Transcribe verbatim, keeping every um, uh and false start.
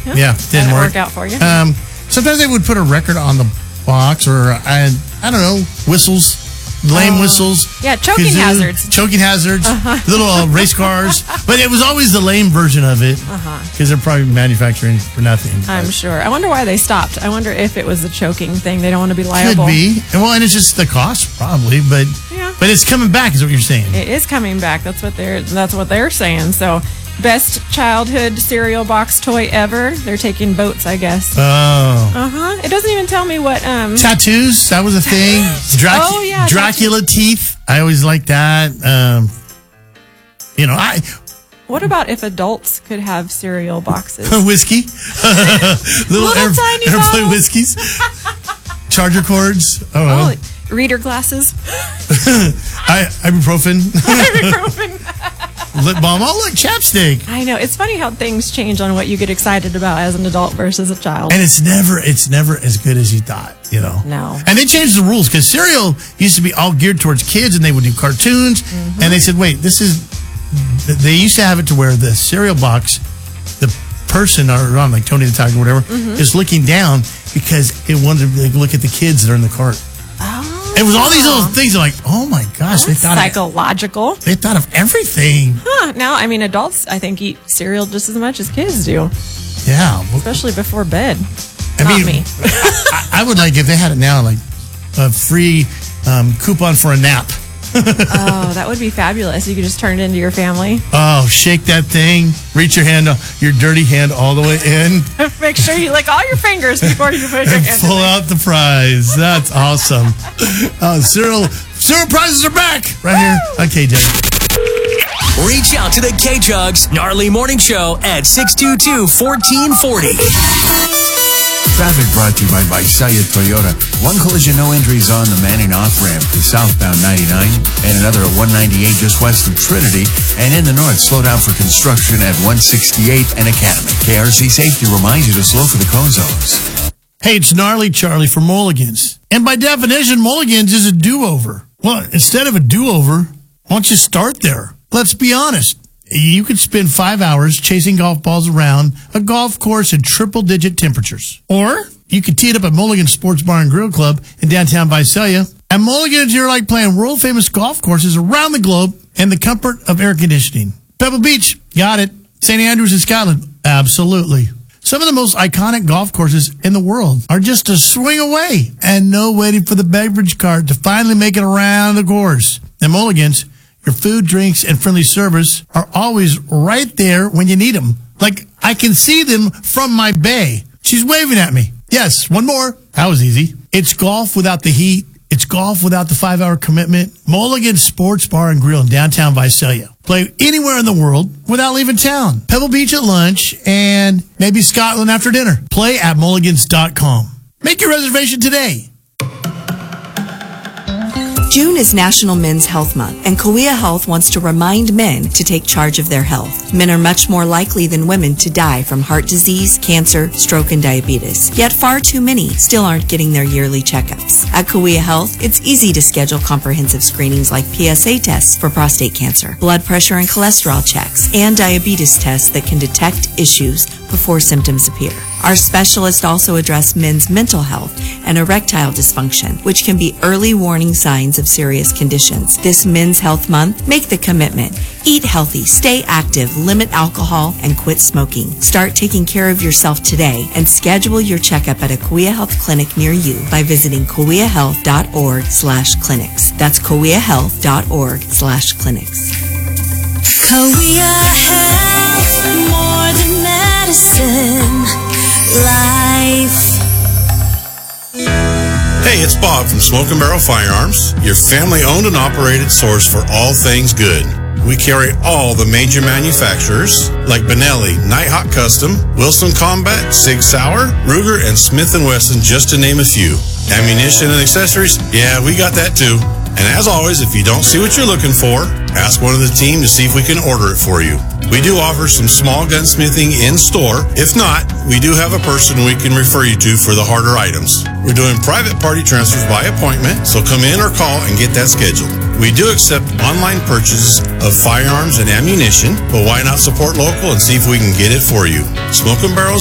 Yeah, yeah didn't, didn't work. work out for you. Um, sometimes they would put a record on the box, or I, I don't know, whistles. Lame oh. whistles. Yeah, choking kazoo, hazards. Choking hazards. Uh-huh. Little uh, race cars. But it was always the lame version of it. Because uh-huh. they're probably manufacturing for nothing. I'm but. sure. I wonder why they stopped. I wonder if it was the choking thing. They don't want to be liable. Could be. And, well, and it's just the cost, probably. But yeah. but it's coming back, is what you're saying. It is coming back. That's what they're That's what they're saying. So, best childhood cereal box toy ever. They're taking boats, I guess. Oh. Uh-huh. It doesn't even tell me what... Um... Tattoos. That was a thing. Drac- oh, yeah. Dracula tattoos. Teeth. I always liked that. Um, you know, I... What about if adults could have cereal boxes? Whiskey. Little, Little air, tiny airplane bottles. whiskeys. Charger cords. Oh, well. Oh, reader glasses. I, ibuprofen. Ibuprofen. Lip balm. Oh, look, chapstick. I know. It's funny how things change on what you get excited about as an adult versus a child. And it's never it's never as good as you thought, you know. No. And they changed the rules because cereal used to be all geared towards kids, and they would do cartoons. Mm-hmm. And they said, wait, this is... They used to have it to where the cereal box, the person or on like Tony the Tiger or whatever, mm-hmm. is looking down because it wanted to like, look at the kids that are in the cart. Oh. It was all these little things. Like, oh my gosh, That's they thought psychological. Of, they thought of everything. Huh. Now, I mean, adults, I think, eat cereal just as much as kids do. Yeah, especially before bed. I Not mean, me. I, I would like if they had it now, like a free um, coupon for a nap. Oh, that would be fabulous. You could just turn it into your family. Oh, shake that thing. Reach your hand, your dirty hand all the way in. Make sure you lick all your fingers before you put your and hand pull in out the prize. That's awesome. Uh, cereal, cereal prizes are back right here on K-Jug. Reach out to the K-Jugs Gnarly Morning Show at six two two, one four four zero. Traffic brought to you by Visalia Toyota. One collision, no injuries on the Manning off-ramp to southbound ninety-nine, and another at one ninety-eight just west of Trinity. And in the north, slow down for construction at one sixty-eighth and Academy. K R C Safety reminds you to slow for the cone zones. Hey, it's Gnarly Charlie for Mulligans. And by definition, Mulligans is a do-over. Well, instead of a do-over, why don't you start there? Let's be honest. You could spend five hours chasing golf balls around a golf course in triple-digit temperatures. Or you could tee it up at Mulligan's Sports Bar and Grill Club in downtown Visalia. At Mulligan's, you're like playing world-famous golf courses around the globe in the comfort of air conditioning. Pebble Beach, got it. Saint Andrews in Scotland, absolutely. Some of the most iconic golf courses in the world are just a swing away and no waiting for the beverage cart to finally make it around the course. At Mulligan's, your food, drinks, and friendly service are always right there when you need them. Like, I can see them from my bay. She's waving at me. Yes, one more. That was easy. It's golf without the heat. It's golf without the five-hour commitment. Mulligan Sports Bar and Grill in downtown Visalia. Play anywhere in the world without leaving town. Pebble Beach at lunch and maybe Scotland after dinner. Play at mulligans dot com. Make your reservation today. June is National Men's Health Month, and Kauai Health wants to remind men to take charge of their health. Men are much more likely than women to die from heart disease, cancer, stroke, and diabetes. Yet far too many still aren't getting their yearly checkups. At Kauai Health, it's easy to schedule comprehensive screenings like P S A tests for prostate cancer, blood pressure and cholesterol checks, and diabetes tests that can detect issues before symptoms appear. Our specialists also address men's mental health and erectile dysfunction, which can be early warning signs of serious conditions. This Men's Health Month, make the commitment. Eat healthy, stay active, limit alcohol, and quit smoking. Start taking care of yourself today and schedule your checkup at a Kauai Health clinic near you by visiting kauai health dot org slash clinics. That's kauai health dot org slash clinics. Kauai Health, more than medicine, life. Hey, it's Bob from Smoke and Barrel Firearms, your family-owned and operated source for all things good. We carry all the major manufacturers like Benelli, Nighthawk Custom, Wilson Combat, Sig Sauer, Ruger, and Smith and Wesson, just to name a few. Ammunition and accessories? Yeah, we got that too. And as always, if you don't see what you're looking for, ask one of the team to see if we can order it for you. We do offer some small gunsmithing in store. If not, we do have a person we can refer you to for the harder items. We're doing private party transfers by appointment, so come in or call and get that scheduled. We do accept online purchases of firearms and ammunition, but why not support local and see if we can get it for you? Smoke and Barrels